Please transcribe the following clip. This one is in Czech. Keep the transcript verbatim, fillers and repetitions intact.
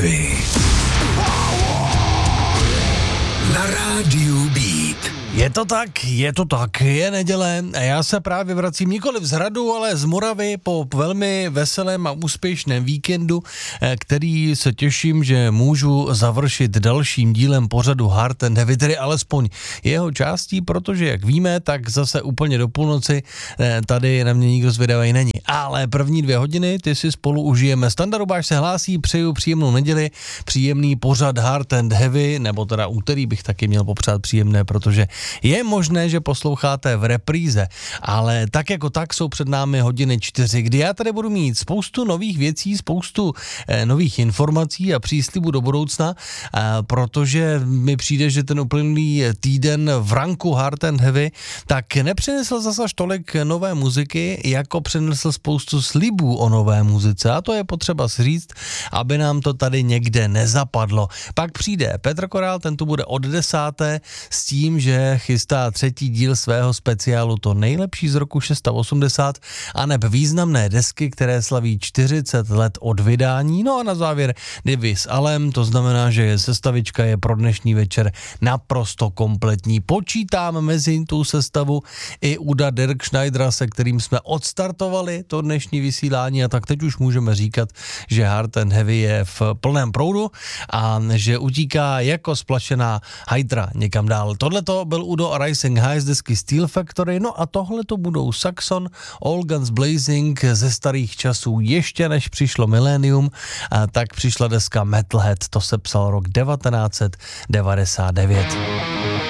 Heavy na rádiu Beat. Je to tak, je to tak, je neděle a já se právě vracím nikoli z Hradu, ale z Moravy po velmi veselém a úspěšném víkendu, který se těším, že můžu završit dalším dílem pořadu Hard and Heavy, tedy alespoň jeho částí, protože jak víme, tak zase úplně do půlnoci tady na mě nikdo zvědavý není. Ale první dvě hodiny ty si spolu užijeme. Standa Rubáš se hlásí, přeju příjemnou neděli, příjemný pořad Hard and Heavy, nebo teda úterý bych taky měl popřát příjemné, protože je možné, že posloucháte v repríze, ale tak jako tak jsou před námi hodiny čtyři, kdy já tady budu mít spoustu nových věcí, spoustu eh, nových informací a příslibů do budoucna, eh, protože mi přijde, že ten uplynulý týden v ranku Hard and Heavy tak nepřinesl zase až tolik nové muziky, jako přinesl spoustu slibů o nové muzice, a to je potřeba si říct, aby nám to tady někde nezapadlo. Pak přijde Petr Korál, ten tu bude od desáté s tím, že chystá třetí díl svého speciálu To nejlepší z roku osmdesát šest a neb významné desky, které slaví čtyřicet let od vydání. No a na závěr Divy s Alem, to znamená, že sestavička je pro dnešní večer naprosto kompletní. Počítám mezi tu sestavu i Uda Dirk Schneidera, se kterým jsme odstartovali to dnešní vysílání, a tak teď už můžeme říkat, že Hard and Heavy je v plném proudu a že utíká jako splašená hydra někam dál. Tohleto byl Udo a Rising High z desky Steel Factory, no a tohle to budou Saxon, All Guns Blazing ze starých časů, ještě než přišlo milénium, a tak přišla deska Metalhead, to se psal rok devatenáct set devadesát devět.